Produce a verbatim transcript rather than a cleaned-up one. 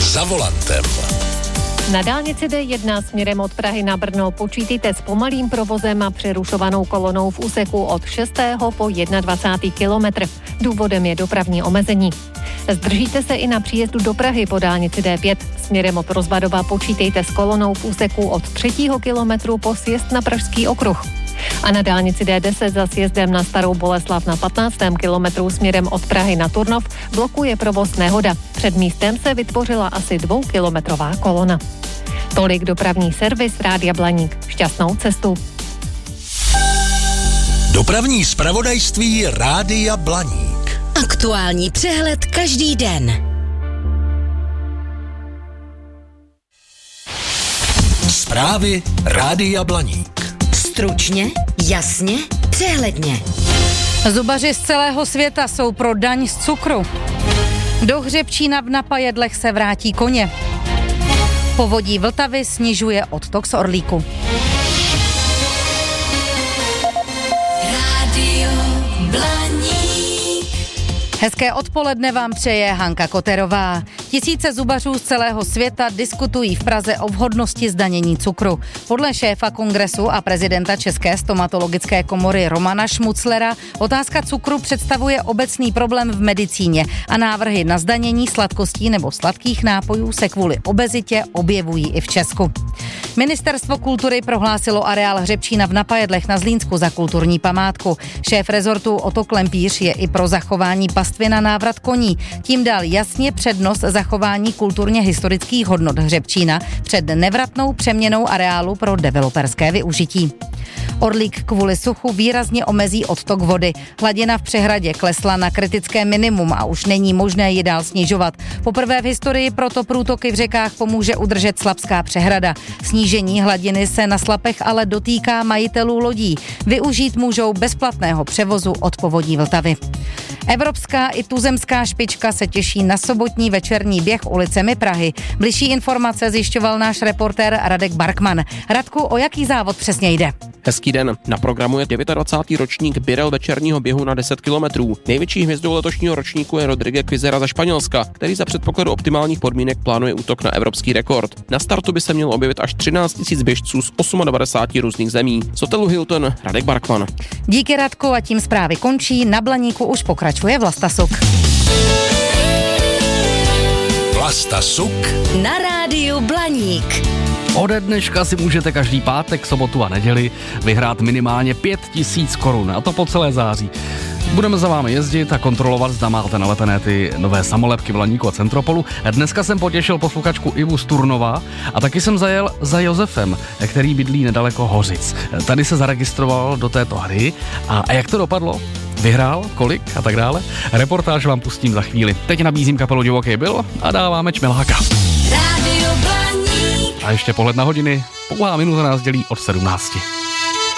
Za volantem. Na dálnici D jedna směrem od Prahy na Brno počítejte s pomalým provozem a přerušovanou kolonou v úseku od šestého po dvacátý první kilometr. Důvodem je dopravní omezení. Zdržíte se i na příjezdu do Prahy po dálnici D pět. Směrem od Rozvadova počítejte s kolonou v úseku od třetího kilometru po sjezd na Pražský okruh. A na dálnici D deset za sjezdem na Starou Boleslav na patnáctém kilometru směrem od Prahy na Turnov blokuje provoz nehoda. Před místem se vytvořila asi dvoukilometrová kolona. Tolik dopravní servis Rádia Blaník. Šťastnou cestu. Dopravní zpravodajství Rádia Blaník. Aktuální přehled každý den. Zprávy Rádia Blaník. Stručně, jasně, přehledně. Zubaři z celého světa jsou pro daň z cukru. Do Hřebčína v Napajedlech se vrátí koně. Povodí Vltavy snižuje odtok z Orlíku. Rádio Blaník. Hezké odpoledne vám přeje Hanka Koterová. Tisíce zubařů z celého světa diskutují v Praze o vhodnosti zdanění cukru. Podle šéfa kongresu a prezidenta České stomatologické komory Romana Šmuclera otázka cukru představuje obecný problém v medicíně a návrhy na zdanění sladkostí nebo sladkých nápojů se kvůli obezitě objevují i v Česku. Ministerstvo kultury prohlásilo areál Hřebčína v Napajedlech na Zlínsku za kulturní památku. Šéf rezortu Otto Klempíř je i pro zachování pastvy na návrat koní. Tím dal jasně přednost zachování kulturně historických hodnot Hřebčína před nevratnou přeměnou areálu pro developerské využití. Orlík kvůli suchu výrazně omezí odtok vody. Hladina v přehradě klesla na kritické minimum a už není možné ji dál snižovat. Poprvé v historii proto průtoky v řekách pomůže udržet Slapská přehrada. Snížení hladiny se na Slapech ale dotýká majitelů lodí. Využít můžou bezplatného převozu od povodí Vltavy. Evropská i tuzemská špička se těší na sobotní večerní běh ulicemi Prahy. Bližší informace zjišťoval náš reportér Radek Barkman. Radku, o jaký závod přesně jde? Hezký den. Na programu je dvacátý devátý ročník Birel večerního běhu na deset kilometrů. Největší hvězdou letošního ročníku je Rodrigue Quizera ze Španělska, který za předpokladu optimálních podmínek plánuje útok na evropský rekord. Na startu by se mělo objevit až třináct tisíc běžců z devadesát osm různých zemí. Z hotelu Hilton Radek Barkman. Díky, Radku, a tím zprávy končí. Na Blaníku už pokračuje Vlasta Suk. Vlasta Suk Na rádiu Blaník. Ode dneška si můžete každý pátek, sobotu a neděli vyhrát minimálně pět tisíc korun, a to po celé září. Budeme za vámi jezdit a kontrolovat, zda máte nalepené ty nové samolepky Blaníku a Centropolu. Dneska jsem potěšil posluchačku Ivu z Turnova a taky jsem zajel za Josefem, který bydlí nedaleko Hořic. Tady se zaregistroval do této hry a, a jak to dopadlo? Vyhrál, kolik a tak dále? Reportáž vám pustím za chvíli. Teď nabízím kapelu Divokej byl a dáváme Čmeláka. Rádio Blaník. A ještě pohled na hodiny, pouhá minuta nás dělí od sedmnácti.